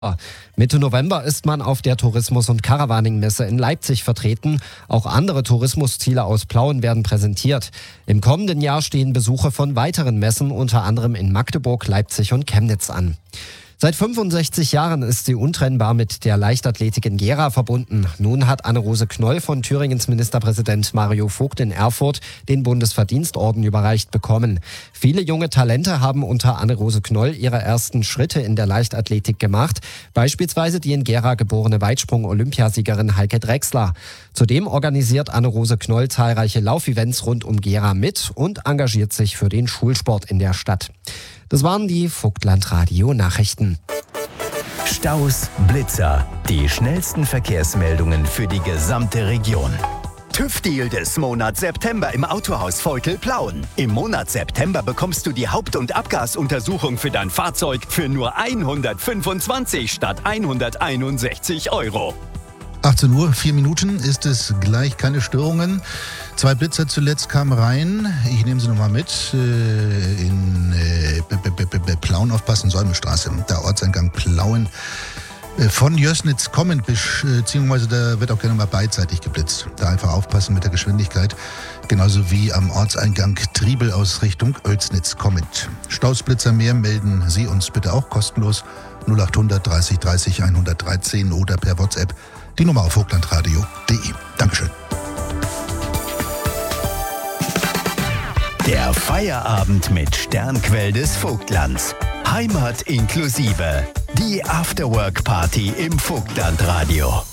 Mitte November ist man auf der Tourismus- und Caravaning-Messe in Leipzig vertreten. Auch andere Tourismusziele aus Plauen werden präsentiert. Im kommenden Jahr stehen Besuche von weiteren Messen, unter anderem in Magdeburg, Leipzig und Chemnitz an. Seit 65 Jahren ist sie untrennbar mit der Leichtathletik in Gera verbunden. Nun hat Anne-Rose Knoll von Thüringens Ministerpräsident Mario Vogt in Erfurt den Bundesverdienstorden überreicht bekommen. Viele junge Talente haben unter Anne-Rose Knoll ihre ersten Schritte in der Leichtathletik gemacht. Beispielsweise die in Gera geborene Weitsprung-Olympiasiegerin Heike Drechsler. Zudem organisiert Anne-Rose Knoll zahlreiche Laufevents rund um Gera mit und engagiert sich für den Schulsport in der Stadt. Das waren die Vogtland-Radio-Nachrichten. Staus, Blitzer, die schnellsten Verkehrsmeldungen für die gesamte Region. TÜV-Deal des Monats September im Autohaus Vogtland-Plauen. Im Monat September bekommst du die Haupt- und Abgasuntersuchung für dein Fahrzeug für nur 125 statt 161 €. 18 Uhr, 4 Minuten ist es gleich, keine Störungen. 2 Blitzer zuletzt kamen rein. Ich nehme sie nochmal mit. In Plauen aufpassen, Säumenstraße, der Ortseingang Plauen. Von Jößnitz kommend, beziehungsweise da wird auch gerne mal beidseitig geblitzt. Da einfach aufpassen mit der Geschwindigkeit. Genauso wie am Ortseingang Triebel aus Richtung Oelsnitz kommend. Stausblitzer mehr melden Sie uns bitte auch kostenlos. 0800 30 30 113 oder per WhatsApp. Die Nummer auf vogtlandradio.de. Dankeschön. Der Feierabend mit Sternquell des Vogtlands. Heimat inklusive. Die Afterwork-Party im Vogtlandradio.